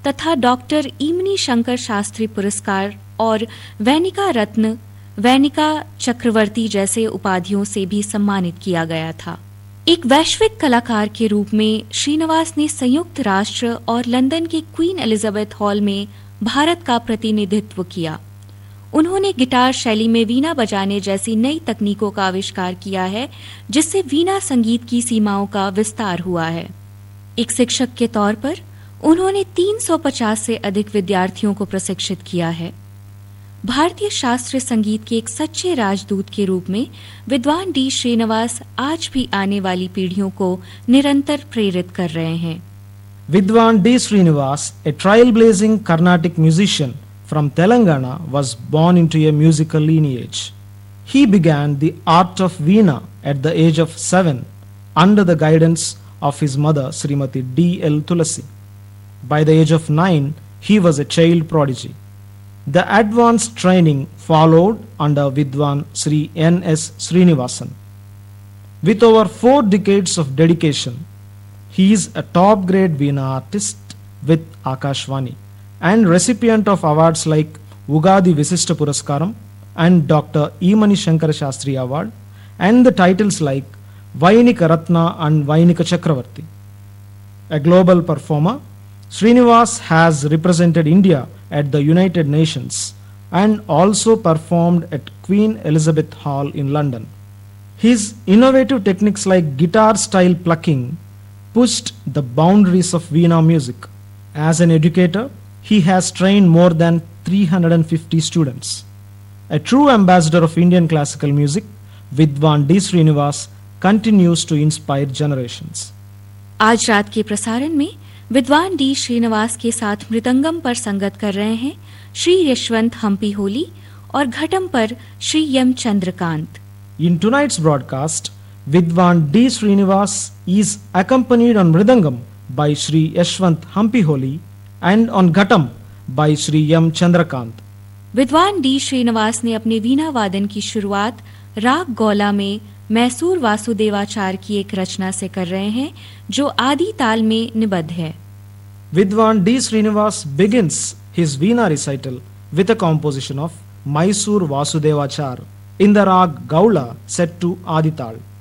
तथा डॉक्टर ईमनी शंकर शास्त्री पुरस्कार और वैनिका रत्न, वैनिका चक्रवर्ती जैसे उपाधियों से भी सम्मानित किया गया था। एक वैश्विक कलाकार के रूप में श्रीनिवास ने संयुक्त राष्ट्र और लंदन के क्वीन एलिजाबेथ हॉल में भारत का प्रतिनिधित्व किया। उन्होंने गिटार शैली में वीणा बजाने जैसी नई तकनीकों का आविष्कार किया है, जिससे वीणा संगीत की सीमाओं का विस्तार हुआ है। एक शिक्षक के तौर पर उन्होंने 350 से अधिक विद्यार्थियों को प्रशिक्षित किया है। भारतीय शास्त्रीय संगीत के एक सच्चे राजदूत के रूप में विद्वान डी श्रीनिवास आज भी आने वाली पीढ़ियों को निरंतर प्रेरित कर रहे हैं। Vidwan D. Srinivas, a trailblazing Carnatic musician from Telangana, was born into a musical lineage. He began the art of Veena at the age of 7 under the guidance of his mother, Srimati D. L. Tulasi. By the age of 9, he was a child prodigy. The advanced training followed under Vidwan Sri N. S. Srinivasan. With over 4 decades of dedication, he is a top-grade Veena artist with Akashvani and recipient of awards like Ugadi Visishta Puraskaram and Dr. Emani Shankar Shastri Award and the titles like Vainika Ratna and Vainika Chakravarti. A global performer, Srinivas has represented India at the United Nations and also performed at Queen Elizabeth Hall in London. His innovative techniques like guitar-style plucking pushed the boundaries of Veena music. As an educator, he has trained more than 350 students. A true ambassador of Indian classical music, Vidwan D. Srinivas continues to inspire generations. आज रात के प्रसारण में विद्वान D Srinivas के साथ मृदंगम पर संगत कर रहे हैं श्री यशवंत हम्पी होली और घटम पर Shri M Chandrakant. In tonight's broadcast, Vidwan D. Srinivas is accompanied on Mridangam by Sri Yashwant Hampiholi and on Ghatam by Sri M. Chandrakant. विद्वान डी श्रीनिवास ने अपने वीणा वादन की शुरुआत राग गौला में मैसूर वासुदेवाचार की एक रचना से कर रहे हैं, जो आदि ताल में निबद्ध है। Vidwan D. Srinivas begins his Veena recital with a composition of Mysore Vasudevachar in the rag Gaula set to Adi Tal.